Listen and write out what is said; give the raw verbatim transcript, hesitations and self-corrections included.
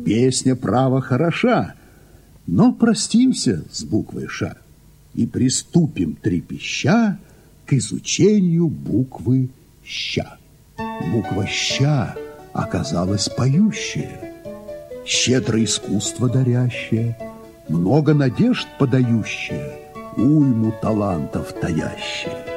песня, право, хороша, но простимся с буквой «Ш» и приступим трепеща к изучению буквы «Щ». Буква «Щ» оказалась поющая, щедро искусство дарящее, много надежд подающее, уйму талантов таящее.